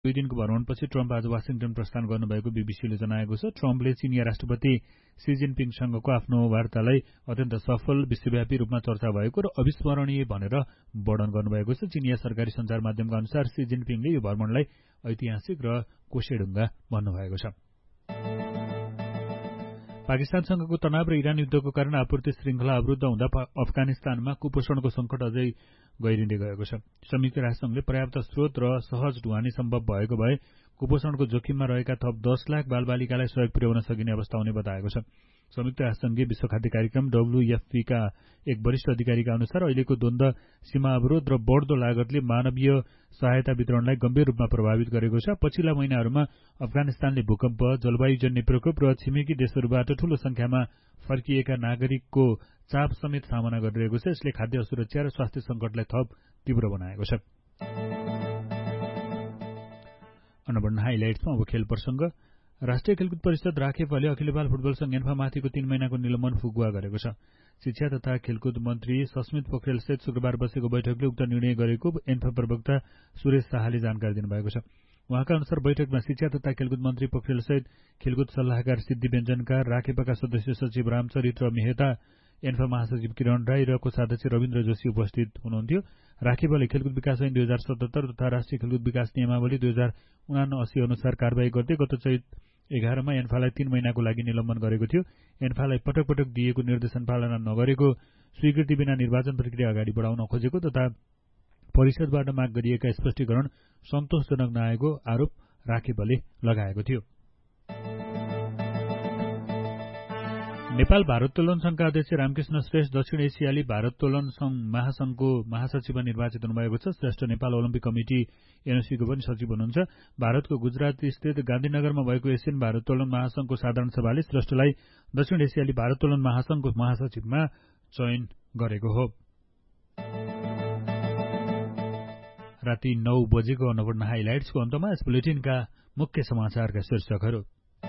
2 दिनको भ्रमणपछि ट्रम्प आज वाशिंटन प्रस्थान गर्नुभएको बीबीसीले जनाएको छ। ट्रम्पले चिनिया राष्ट्रपति सी जिनपिङसँगको आफ्नो वार्तालाई अत्यन्त सफल, विश्वव्यापी रूपमा चर्चा भएको र अविस्मरणीय भनेर वर्णन गर्नुभएको छ। चिनिया सरकारी सञ्चार माध्यमका अनुसार सी जिनपिङले यो भ्रमणलाई ऐतिहासिक र कोसेढुङ्गा भन्नुभएको छ। पाकिस्तानसँगको तनाव र इरान युद्धको कारण आपूर्ति श्रृङ्खला अवरुद्ध हुँदा अफगानिस्तानमा कुपोषणको संकट अझै गहिरिँदै गएको छ। संयुक्त राष्ट्रसङ्घले पर्याप्त स्रोत र सहज ढुवानी सम्भव भएको भए कुपोषणको जोखिममा रहेका थप 10 लाख बालबालिकालाई सहयोग पुर्याउन सकिने अवस्था हुने बताएको छ। संयुक्त राष्ट्रसङ्घीय विश्व खाद्य कार्यक्रम WFP का एक वरिष्ठ अधिकारीका अनुसार अहिलेको द्वन्द्व, सीमा अवरोध र बढ्दो लागतले मानवीय सहायता वितरणलाई गम्भीर रूपमा प्रभावित गरेको छ। पछिल्ला महिनाहरूमा अफगानिस्तानले भूकम्प, जलवायुजन्य प्रकोप र छिमेकी देशहरूबाट ठूलो संख्यामा फर्किएका नागरिकको चाप समेत सामना गरिरहेको छ। यसले खाद्य सुरक्षा र स्वास्थ्य संकटलाई थप तीव्र बनाएको छ। अन्नपूर्ण हाइलाइट्समा अब खेल प्रसंग। राष्ट्रिय खेलकुद परिषद राखेपले अखिल नेपाल फुटबल संघ एन्फामाथिको 3 महिनाको निलम्बन फुकुवा गरेको छ। शिक्षा तथा खेलकुद मन्त्री सस्मित पोखरेल सहित शुक्रबार बसेको बैठकले उक्त निर्णय गरेको एन्फा प्रवक्ता सुरेश शाहले जानकारी दिनुभएको छ। उहाँका अनुसार बैठकमा शिक्षा तथा खेलकुद मन्त्री पोखरेल सहित खेलकुद सल्लाहकार सिद्धि व्यञ्जनकार, राखेपाका सदस्य सचिव रामचरित्र मेहता, एन्फा महासचिव किरण राई र कोषाध्यक्ष रविन्द्र जोशी उपस्थित हुनुहुन्थ्यो। राखेपले खेलकुद विकास ऐन 2077 तथा राष्ट्रिय खेलकुद विकास नियमावली 2079 अनुसार कारबाही गर्दै गत चैत 11 मा एन्फालाई 3 महिनाको लागि निलम्बन गरेको थियो। एन्फालाई पटक पटक दिएको निर्देशन पालना नगरेको, स्वीकृति बिना निर्वाचन प्रक्रिया अगाडि बढाउन खोजेको तथा परिषदबाट माग गरिएका स्पष्टीकरण सन्तोषजनक नआएको आरोप राखेपले लगाएको थियो। नेपाल भारोत्तोलन संघका अध्यक्ष रामकृष्ण श्रेष्ठ दक्षिण एसियाली भारोत्तोलन महासंघको महासचिव निर्वाचित हुनुभएको छ। श्रेष्ठ नेपाल ओलम्पिक कमिटी एनओसीको पनि सचिव हुनुहुन्छ। भारतको गुजरात स्थित गान्धीनगरमा भएको एसियन भारोत्तोलन महासंघको साधारण सभाले श्रेष्ठलाई दक्षिण एसियाली भारोत्तोलन महासंघको महासचिवमा चयन गरेको हो। राति 9 बजेको अन्नपूर्ण हाइलाइट्सको अन्तमा यस बुलेटिनका मुख्य समाचारका शीर्षकहरू।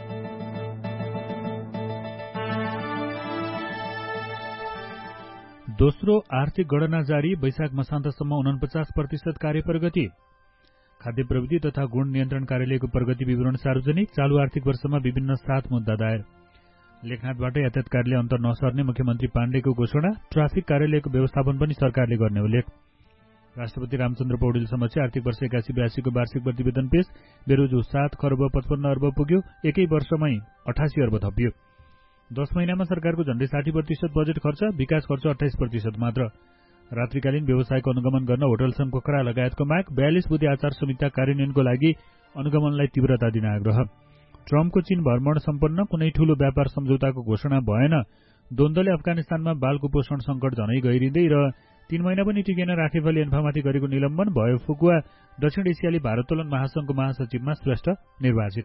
दोस्रो आर्थिक गणना जारी, वैशाख मसान्तसम्म 49% कार्य प्रगति। खाद्य प्रविधि तथा गुण नियन्त्रण कार्यालयको प्रगति विवरण सार्वजनिक, चालू आर्थिक वर्षमा विभिन्न 7 मुद्दा दायर। लेखनाथबाट यातायात कार्यालय अन्तर नसर्ने मुख्यमन्त्री पाण्डेको घोषणा, ट्राफिक कार्यालयको व्यवस्थापन पनि सरकारले गर्ने उल्लेख। राष्ट्रपति रामचन्द्र पौडेल समक्ष आर्थिक वर्ष 81-82 को वार्षिक प्रतिवेदन पेश, बेरोजु 7 खर्ब 55 अर्ब पुग्यो, एकै वर्षमै 88 अर्ब थपियो। 10 महिनामा सरकारको झण्डै 60% बजेट खर्च, विकास खर्च 28% मात्र। रात्रिकालीन व्यवसायको अनुगमन गर्न होटलसम्म पोखरा लगायतको माग, 42 बुँदे आचार संहिता कार्यान्वयनको लागि अनुगमनलाई तीव्रता दिन आग्रह। ट्रम्पको चीन भ्रमण सम्पन्न, कुनै ठूलो व्यापार सम्झौताको घोषणा भएन। द्वन्द्वले अफगानिस्तानमा बाल कुपोषण संकट झनै गहिरिँदै र 3 महिना पनि टिकेन राखेपले एन्फामाथि गरेको निलम्बन, भयो फुकुवा। दक्षिण एसियाली भारोत्तोलन महासंघको महासचिवमा श्रेष्ठ निर्वाचित।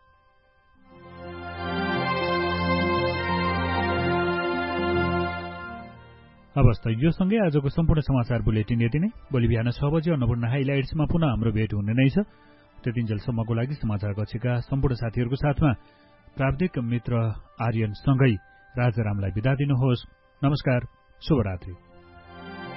अवस्था यो सँगै आजको सम्पूर्ण समाचार बुलेटिन यति नै। भोलि बिहान 6 बजे अन्नपूर्ण हाइलाइट्समा पुनः हाम्रो भेट हुने नै छ। त्यतिन्जेलसम्मको लागि समाचार कक्षका सम्पूर्ण साथीहरूको साथमा प्राविधिक मित्र आर्यनसँगै राजारामलाई बिदा दिनुहोस्। नमस्कार, शुभरात्रि।